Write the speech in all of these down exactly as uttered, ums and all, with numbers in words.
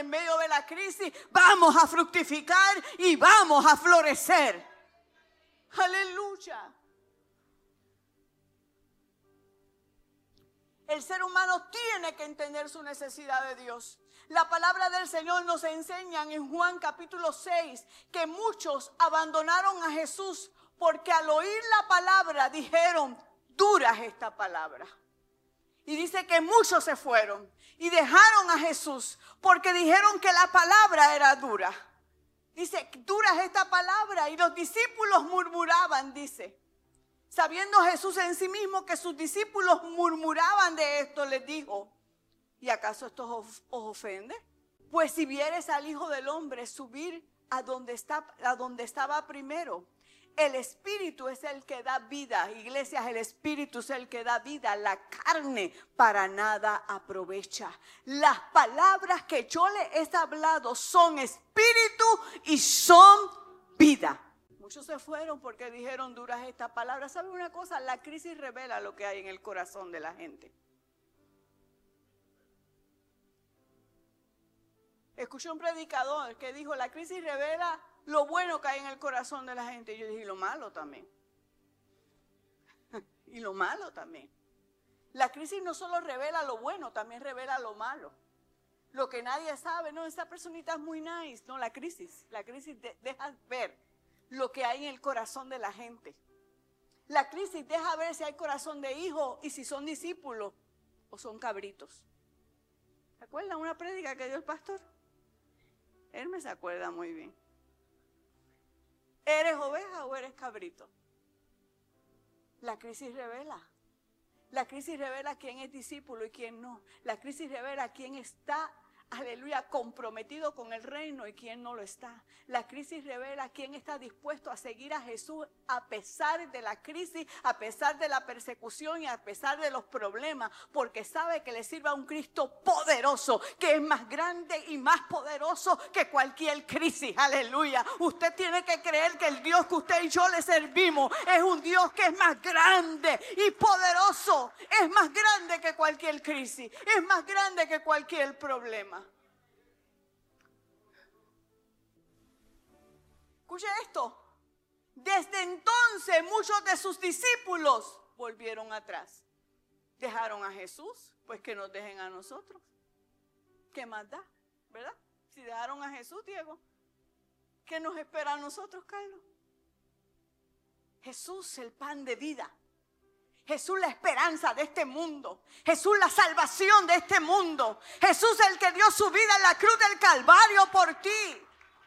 en medio de la crisis vamos a fructificar y vamos a florecer. Aleluya. El ser humano tiene que entender su necesidad de Dios. La palabra del Señor nos enseña en Juan capítulo seis que muchos abandonaron a Jesús porque al oír la palabra dijeron, dura es esta palabra. Y dice que muchos se fueron y dejaron a Jesús porque dijeron que la palabra era dura. Dice, dura es esta palabra, y los discípulos murmuraban, dice. Sabiendo Jesús en sí mismo que sus discípulos murmuraban de esto, les dijo, ¿y acaso esto os ofende? Pues si vieres al Hijo del Hombre subir a donde, está, a donde estaba primero, el Espíritu es el que da vida. Iglesias, el Espíritu es el que da vida. La carne para nada aprovecha. Las palabras que yo le he hablado son Espíritu y son vida. Muchos se fueron porque dijeron duras estas palabras. ¿Sabe una cosa? La crisis revela lo que hay en el corazón de la gente. Escuché un predicador que dijo, la crisis revela lo bueno que hay en el corazón de la gente. Y yo dije, y lo malo también. Y lo malo también. La crisis no solo revela lo bueno, también revela lo malo. Lo que nadie sabe, no, esa personita es muy nice. No, la crisis, la crisis de, deja ver lo que hay en el corazón de la gente. La crisis deja ver si hay corazón de hijo y si son discípulos o son cabritos. ¿Se acuerdan una prédica que dio el pastor? Él me se acuerda muy bien. ¿Eres oveja o eres cabrito? La crisis revela. La crisis revela quién es discípulo y quién no. La crisis revela quién está, aleluya, comprometido con el reino y quién no lo está. La crisis revela quién está dispuesto a seguir a Jesús a pesar de la crisis, a pesar de la persecución y a pesar de los problemas, porque sabe que le sirve a un Cristo poderoso, que es más grande y más poderoso que cualquier crisis. Aleluya. Usted tiene que creer que el Dios que usted y yo le servimos es un Dios que es más grande y poderoso. Es más grande que cualquier crisis. Es más grande que cualquier problema. Escuche esto. Desde entonces muchos de sus discípulos volvieron atrás. Dejaron a Jesús, pues que nos dejen a nosotros. ¿Qué más da? ¿Verdad? Si dejaron a Jesús, Diego, ¿qué nos espera a nosotros, Carlos? Jesús, el pan de vida. Jesús, la esperanza de este mundo. Jesús, la salvación de este mundo. Jesús, el que dio su vida en la cruz del Calvario por ti.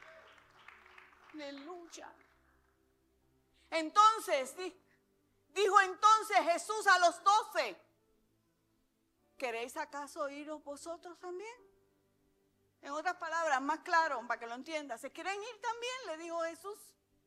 Aleluya. Entonces, dijo entonces Jesús a los doce, ¿queréis acaso iros vosotros también? En otras palabras, más claro, para que lo entiendas, ¿se quieren ir también? Le dijo Jesús.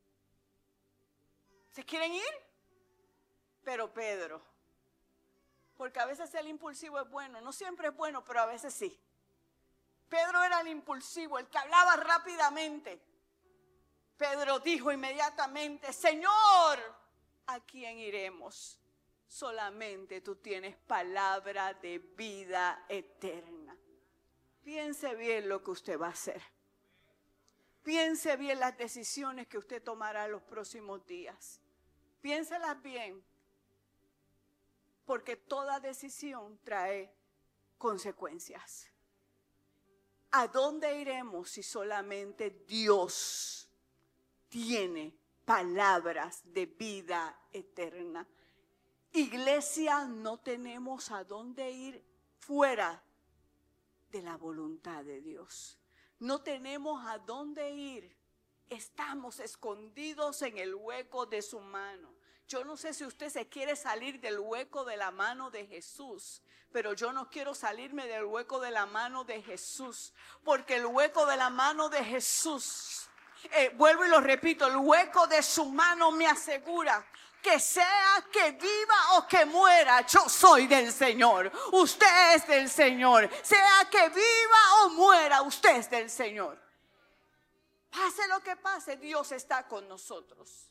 ¿Se quieren ir? Pero Pedro, porque a veces el impulsivo es bueno, no siempre es bueno, pero a veces sí. Pedro era el impulsivo, el que hablaba rápidamente. Pedro dijo inmediatamente, Señor, ¿a quién iremos? Solamente tú tienes palabra de vida eterna. Piense bien lo que usted va a hacer. Piense bien las decisiones que usted tomará en los próximos días. Piénselas bien, porque toda decisión trae consecuencias. ¿A dónde iremos si solamente Dios tiene palabras de vida eterna? Iglesia, no tenemos a dónde ir fuera de la voluntad de Dios. No tenemos a dónde ir. Estamos escondidos en el hueco de su mano. Yo no sé si usted se quiere salir del hueco de la mano de Jesús, pero yo no quiero salirme del hueco de la mano de Jesús, porque el hueco de la mano de Jesús, eh, vuelvo y lo repito, el hueco de su mano me asegura que sea que viva o que muera, yo soy del Señor, usted es del Señor. Sea que viva o muera, usted es del Señor. Pase lo que pase, Dios está con nosotros.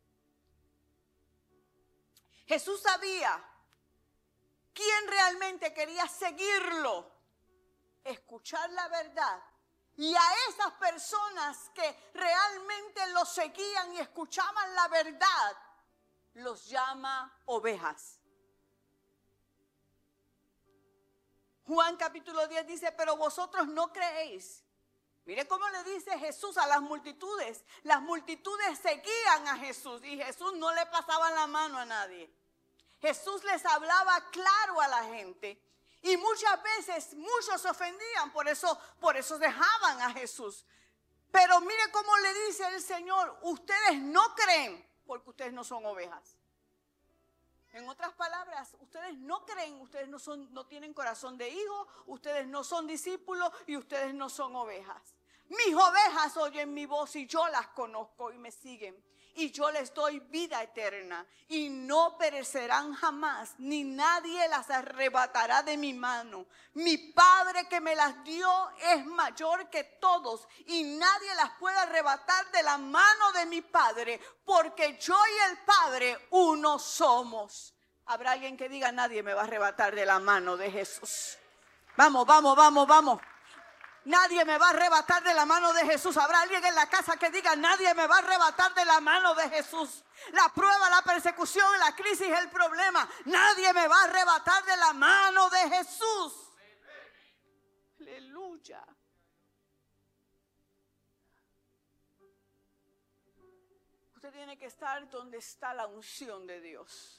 Jesús sabía quién realmente quería seguirlo, escuchar la verdad Y a esas personas que realmente los seguían y escuchaban la verdad, los llama ovejas. Juan capítulo diez dice, pero vosotros no creéis. Mire cómo le dice Jesús a las multitudes. Las multitudes seguían a Jesús y Jesús no le pasaba la mano a nadie. Jesús les hablaba claro a la gente. Y muchas veces muchos se ofendían, por eso, por eso dejaban a Jesús. Pero mire cómo le dice el Señor, ustedes no creen porque ustedes no son ovejas. En otras palabras, ustedes no creen, ustedes no, son, no tienen corazón de hijo, ustedes no son discípulos y ustedes no son ovejas. Mis ovejas oyen mi voz y yo las conozco y me siguen. Y yo les doy vida eterna y no perecerán jamás, ni nadie las arrebatará de mi mano. Mi Padre que me las dio es mayor que todos y nadie las puede arrebatar de la mano de mi Padre, porque yo y el Padre uno somos. Habrá alguien que diga, nadie me va a arrebatar de la mano de Jesús. Vamos, vamos, vamos, vamos. Nadie me va a arrebatar de la mano de Jesús. Habrá alguien en la casa que diga, nadie me va a arrebatar de la mano de Jesús. La prueba, la persecución, la crisis, el problema. Nadie me va a arrebatar de la mano de Jesús. Aleluya. Usted tiene que estar donde está la unción de Dios.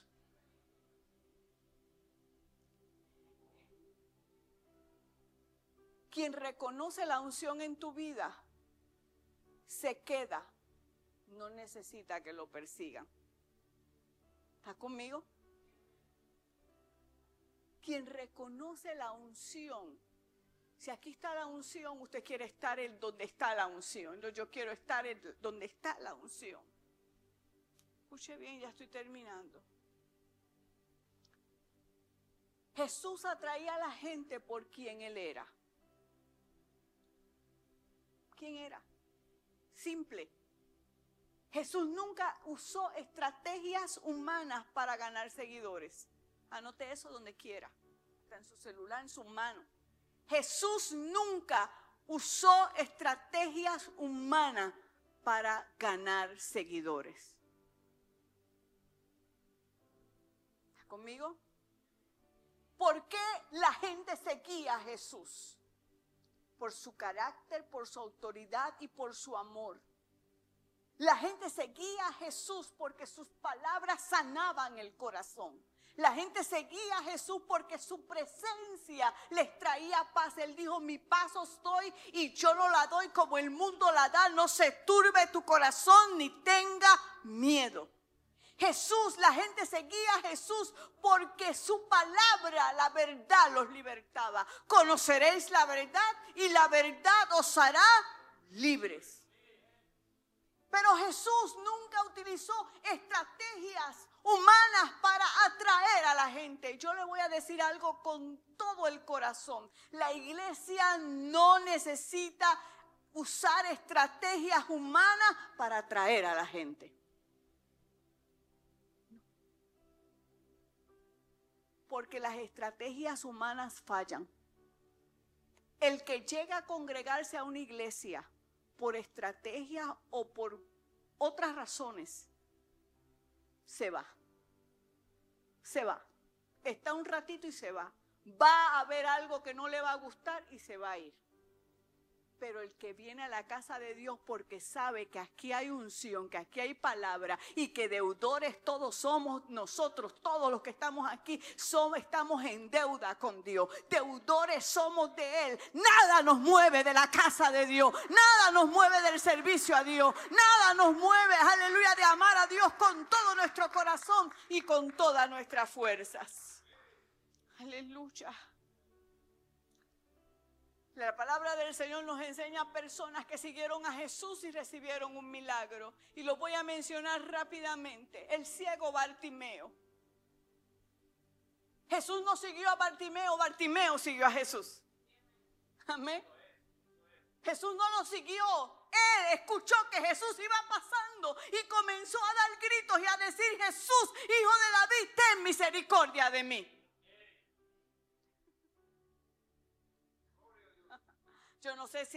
Quien reconoce la unción en tu vida, se queda, no necesita que lo persigan. ¿Está conmigo? Quien reconoce la unción, si aquí está la unción, usted quiere estar en donde está la unción. Entonces yo quiero estar en donde está la unción. Escuche bien, ya estoy terminando. Jesús atraía a la gente por quien Él era. ¿Quién era? Simple. Jesús nunca usó estrategias humanas para ganar seguidores. Anote eso donde quiera. Está en su celular, en su mano. Jesús nunca usó estrategias humanas para ganar seguidores. ¿Está conmigo? ¿Por qué la gente seguía a Jesús? Por su carácter, por su autoridad y por su amor. La gente seguía a Jesús porque sus palabras sanaban el corazón. La gente seguía a Jesús porque su presencia les traía paz. Él dijo, mi paz os doy y yo no la doy como el mundo la da. No se turbe tu corazón ni tenga miedo. Jesús, la gente seguía a Jesús porque su palabra, la verdad, los libertaba. Conoceréis la verdad y la verdad os hará libres. Pero Jesús nunca utilizó estrategias humanas para atraer a la gente. Yo le voy a decir algo con todo el corazón. La iglesia no necesita usar estrategias humanas para atraer a la gente. Porque las estrategias humanas fallan. El que llega a congregarse a una iglesia por estrategia o por otras razones, se va. Se va. Está un ratito y se va. Va a haber algo que no le va a gustar y se va a ir. Pero el que viene a la casa de Dios porque sabe que aquí hay unción, que aquí hay palabra y que deudores todos somos nosotros, todos los que estamos aquí, somos, estamos en deuda con Dios. Deudores somos de Él. Nada nos mueve de la casa de Dios. Nada nos mueve del servicio a Dios. Nada nos mueve, aleluya, de amar a Dios con todo nuestro corazón y con todas nuestras fuerzas. Aleluya. La palabra del Señor nos enseña a personas que siguieron a Jesús y recibieron un milagro. Y lo voy a mencionar rápidamente. El ciego Bartimeo. Jesús no siguió a Bartimeo, Bartimeo siguió a Jesús. Amén. Jesús no lo siguió. Él escuchó que Jesús iba pasando y comenzó a dar gritos y a decir, Jesús, Hijo de David, ten misericordia de mí. Yo no sé si